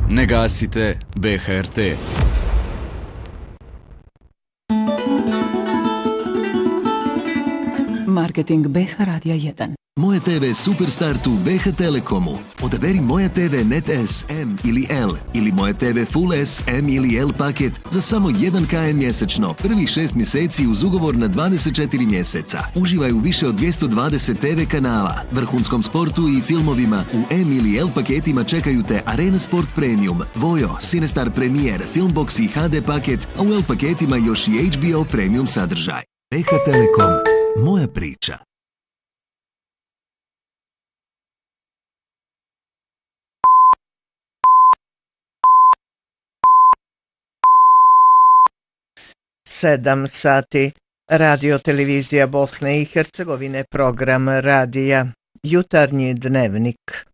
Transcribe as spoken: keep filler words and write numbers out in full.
Ne gasite B H R T. Marketing B H Radija jedan. Moje T V Superstart u B H Telekomu. Odaberi Moje T V Net S, M ili L ili Moje T V Full S, M ili L paket za samo jedan km mjesečno. Prvih šest mjeseci uz ugovor na dvadeset četiri mjeseca. Uživaj u više od dvjesto dvadeset T V kanala, vrhunskom sportu i filmovima. U M ili L paketima čekaju te Arena Sport Premium, Vojo, Cinestar Premier, Filmbox i H D paket, a u L paketima još i H B O Premium sadržaj. B H Telekom. Moja priča. Sedam sati. Radio televizija Bosne i Hercegovine, program radija Jutarnji dnevnik.